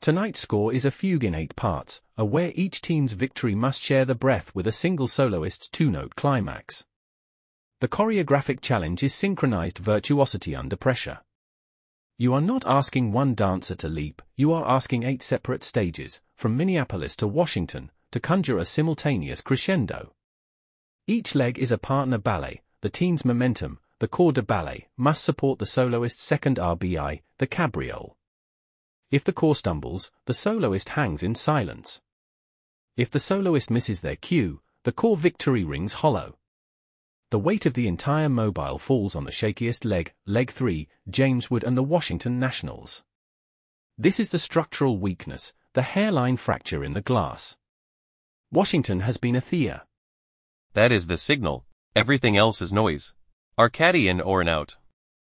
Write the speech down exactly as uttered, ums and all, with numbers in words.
Tonight's score is a fugue in eight parts, a where each team's victory must share the breath with a single soloist's two-note climax. The choreographic challenge is synchronized virtuosity under pressure. You are not asking one dancer to leap, you are asking eight separate stages, from Minneapolis to Washington, to conjure a simultaneous crescendo. Each leg is a partner ballet, the team's momentum, the corps de ballet, must support the soloist's second R B I, the cabriole. If the corps stumbles, the soloist hangs in silence. If the soloist misses their cue, the corps victory rings hollow. The weight of the entire mobile falls on the shakiest leg, leg three, James Wood and the Washington Nationals. This is the structural weakness, the hairline fracture in the glass. Washington has been a Thea. That is the signal. Everything else is noise. Arcadian or an out.